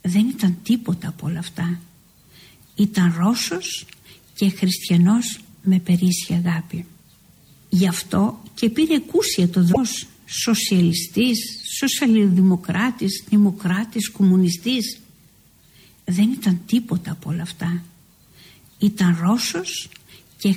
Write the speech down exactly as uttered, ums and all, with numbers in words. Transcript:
Δεν ήταν τίποτα από όλα αυτά. Ήταν Ρώσος και χριστιανός με περίσσια αγάπη. Γι' αυτό και πήρε εκούσια το δρόμο. Σοσιαλιστής, σοσιαλδημοκράτης, δημοκράτης, κομμουνιστής. Δεν ήταν τίποτα από όλα αυτά. Ήταν Ρώσος